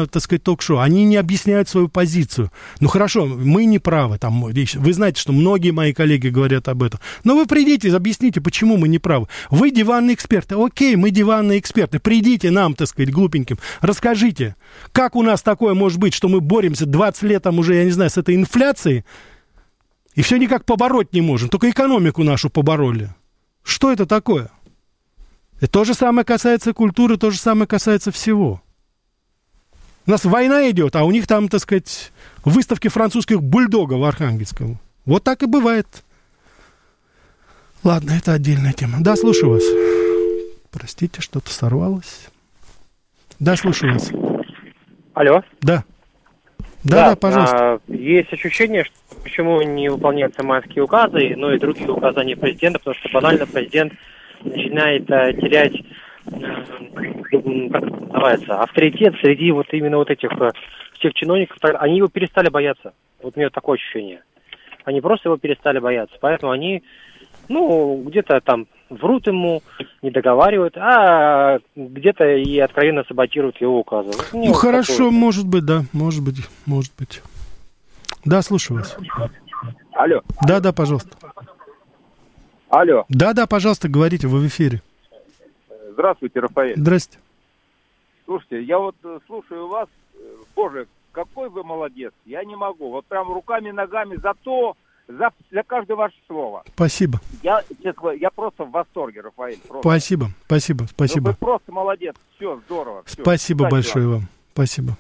на, так сказать, ток-шоу, они не объясняют свою позицию. Ну, хорошо, мы не правы. Там, вы знаете, что многие мои коллеги говорят об этом. Но вы придите, объясните, почему мы не правы. Вы диванные эксперты. Окей, мы диванные эксперты. Придите нам, так сказать, глупеньким. Расскажите, как у нас такое может быть, что мы боремся 20 лет, там уже, я не знаю, с этой инфляцией, и все никак побороть не можем. Только экономику нашу побороли. Что это такое? И то же самое касается культуры, то же самое касается всего. У нас война идет, а у них там, так сказать, выставки французских бульдогов в Архангельском. Вот так и бывает. Ладно, это отдельная тема. Да, слушаю вас. Простите, что-то сорвалось. Да, слушаю вас. Алло. Да. Да, пожалуйста. Есть ощущение, что почему не выполняются майские указы, но и другие указания президента, потому что банально президент начинает терять, как называется, авторитет среди вот именно вот этих всех чиновников. Они его перестали бояться. Вот у меня такое ощущение. Они просто его перестали бояться. Поэтому они, где-то там врут ему, не договаривают, а где-то и откровенно саботируют его указы. Вот хорошо, такое. может быть, да, может быть. Да, слушаю вас. Алло. Да, пожалуйста. Алло. Да, пожалуйста, говорите, вы в эфире. Здравствуйте, Рафаэль. Здрасте. Слушайте, я вот слушаю вас, боже, какой вы молодец, я не могу, вот прям руками, ногами за каждое ваше слово. Спасибо. Я просто в восторге, Рафаэль. Просто. Спасибо. Вы просто молодец, все, здорово. Все. Спасибо большое вам. Спасибо.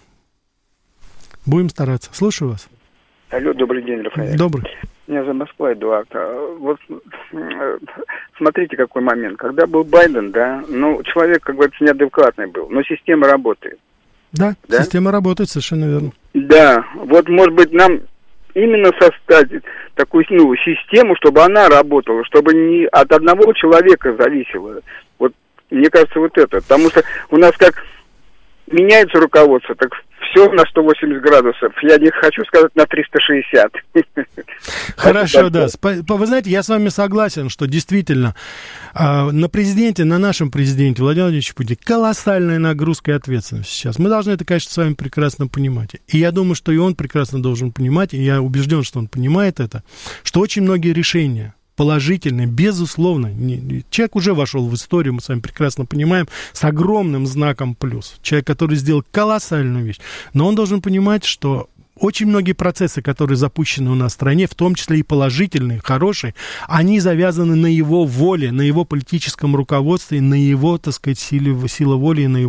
Будем стараться. Слушаю вас. Алло, добрый день, Рафаэль. Добрый. Меня за Москва, Эдуард. Вот смотрите, какой момент. Когда был Байден, да, человек, как говорится, неадекватный был, но система работает. Да, система работает, совершенно верно. Да, вот, может быть, нам именно создать такую систему, чтобы она работала, чтобы не от одного человека зависело. Вот, мне кажется, вот это. Потому что у нас как меняется руководство, так все на 180 градусов. Я не хочу сказать на 360. Хорошо, да. Вы знаете, я с вами согласен, что действительно на нашем президенте Владимире Владимировиче Путине колоссальная нагрузка и ответственность сейчас. Мы должны это, конечно, с вами прекрасно понимать. И я думаю, что и он прекрасно должен понимать, и я убежден, что он понимает это, что очень многие решения положительный, безусловно. Человек уже вошел в историю, мы с вами прекрасно понимаем, с огромным знаком плюс. Человек, который сделал колоссальную вещь. Но он должен понимать, что очень многие процессы, которые запущены у нас в стране, в том числе и положительные, хорошие, они завязаны на его воле, на его политическом руководстве, на его, так сказать, силе воли и на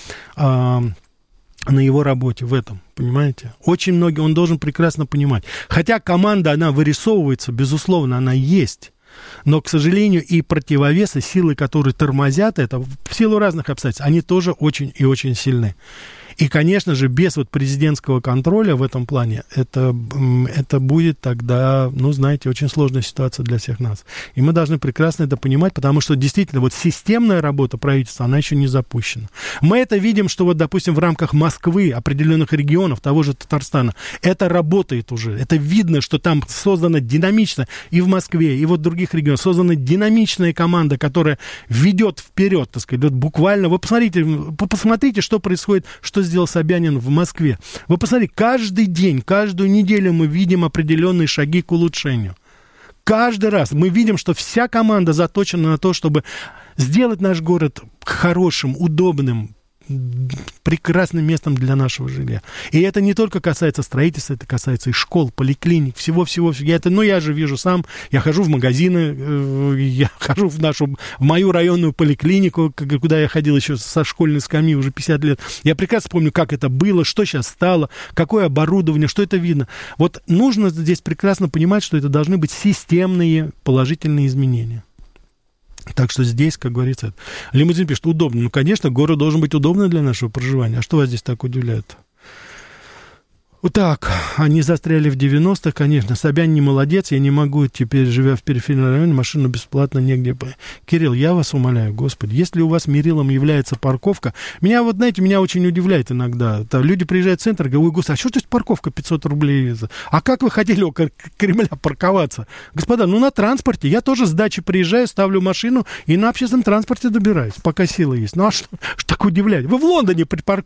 его работе в этом, понимаете? Очень многие, он должен прекрасно понимать. Хотя команда, она вырисовывается, безусловно, она есть. Но, к сожалению, и противовесы, силы, которые тормозят это, в силу разных обстоятельств, они тоже очень и очень сильны. И, конечно же, без президентского контроля в этом плане это будет тогда, знаете, очень сложная ситуация для всех нас. И мы должны прекрасно это понимать, потому что действительно системная работа правительства, она еще не запущена. Мы это видим, что допустим, в рамках Москвы, определенных регионов, того же Татарстана, это работает уже. Это видно, что там создана динамично и в Москве, и в других регионах создана динамичная команда, которая ведет вперед, так сказать, буквально. Вы посмотрите, что происходит, что сделал Собянин в Москве. Вы посмотрите, каждый день, каждую неделю мы видим определенные шаги к улучшению. Каждый раз мы видим, что вся команда заточена на то, чтобы сделать наш город хорошим, удобным, прекрасным местом для нашего жилья. И это не только касается строительства, это касается и школ, поликлиник, всего-всего. Я же вижу сам, я хожу в магазины, я хожу в мою районную поликлинику, куда я ходил еще со школьной скамьи уже 50 лет. Я прекрасно помню, как это было, что сейчас стало, какое оборудование, что это видно. Вот нужно здесь прекрасно понимать, что это должны быть системные положительные изменения. Так что здесь, как говорится, Лимузин пишет, удобно. Конечно, город должен быть удобным для нашего проживания. А что вас здесь так удивляет? Вот так, они застряли в 90-х, конечно. Собянин не молодец, я не могу теперь, живя в периферийном районе, машину бесплатно негде. Кирилл, я вас умоляю, Господи, если у вас мерилом является парковка, меня очень удивляет иногда. Люди приезжают в центр, говорят, ой, Господи, а что то есть парковка 500 рублей? А как вы хотели около Кремля парковаться? Господа, на транспорте, я тоже с дачи приезжаю, ставлю машину и на общественном транспорте добираюсь, пока сила есть. А что так удивлять? Вы в Лондоне